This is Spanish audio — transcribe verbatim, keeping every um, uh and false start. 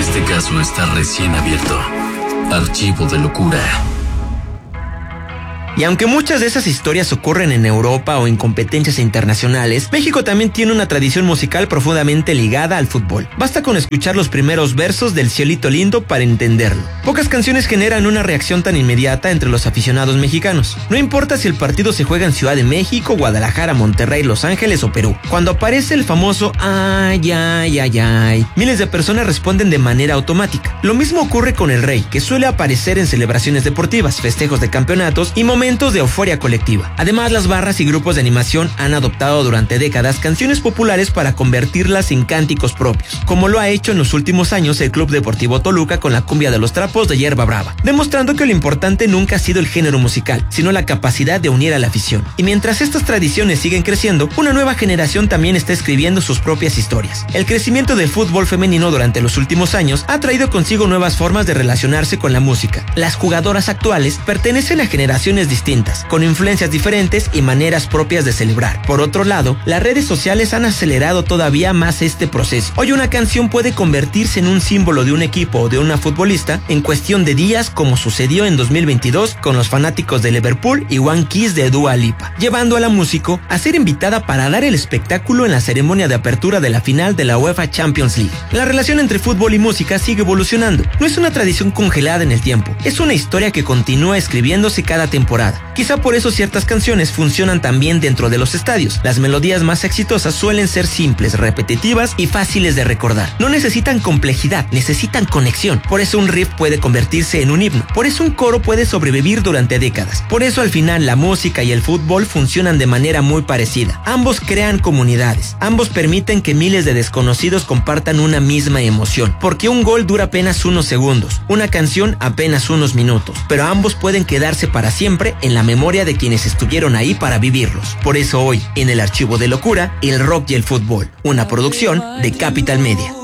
Este caso está recién abierto. Archivo de locura. Y aunque muchas de esas historias ocurren en Europa o en competencias internacionales, México también tiene una tradición musical profundamente ligada al fútbol. Basta con escuchar los primeros versos del Cielito Lindo para entenderlo. Pocas canciones generan una reacción tan inmediata entre los aficionados mexicanos. No importa si el partido se juega en Ciudad de México, Guadalajara, Monterrey, Los Ángeles o Perú. Cuando aparece el famoso ay, ay, ay, ay, miles de personas responden de manera automática. Lo mismo ocurre con El Rey, que suele aparecer en celebraciones deportivas, festejos de campeonatos y momentos de euforia colectiva. Además, las barras y grupos de animación han adoptado durante décadas canciones populares para convertirlas en cánticos propios, como lo ha hecho en los últimos años el Club Deportivo Toluca con la cumbia de los trapos de Hierba Brava, demostrando que lo importante nunca ha sido el género musical, sino la capacidad de unir a la afición. Y mientras estas tradiciones siguen creciendo, una nueva generación también está escribiendo sus propias historias. El crecimiento del fútbol femenino durante los últimos años ha traído consigo nuevas formas de relacionarse con la música. Las jugadoras actuales pertenecen a generaciones distintas, con influencias diferentes y maneras propias de celebrar. Por otro lado, las redes sociales han acelerado todavía más este proceso. Hoy una canción puede convertirse en un símbolo de un equipo o de una futbolista en cuestión de días, como sucedió en dos mil veintidós con los fanáticos de Liverpool y One Kiss de Dua Lipa, llevando a la músico a ser invitada para dar el espectáculo en la ceremonia de apertura de la final de la UEFA Champions League. La relación entre fútbol y música sigue evolucionando. No es una tradición congelada en el tiempo, es una historia que continúa escribiéndose cada temporada. Quizá por eso ciertas canciones funcionan también dentro de los estadios. Las melodías más exitosas suelen ser simples, repetitivas y fáciles de recordar. No necesitan complejidad, necesitan conexión. Por eso un riff puede convertirse en un himno. Por eso un coro puede sobrevivir durante décadas. Por eso al final la música y el fútbol funcionan de manera muy parecida. Ambos crean comunidades. Ambos permiten que miles de desconocidos compartan una misma emoción. Porque un gol dura apenas unos segundos, una canción apenas unos minutos. Pero ambos pueden quedarse para siempre en la memoria de quienes estuvieron ahí para vivirlos. Por eso hoy, en el Archivo de Locura, el rock y el fútbol, una producción de Capital Media.